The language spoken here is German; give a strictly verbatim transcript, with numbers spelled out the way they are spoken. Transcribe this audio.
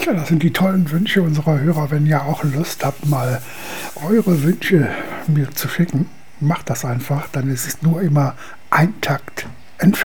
Ja, das sind die tollen Wünsche unserer Hörer. Wenn ihr auch Lust habt, mal eure Wünsche mir zu schicken, macht das einfach. Dann ist es nur immer ein Takt entfernt.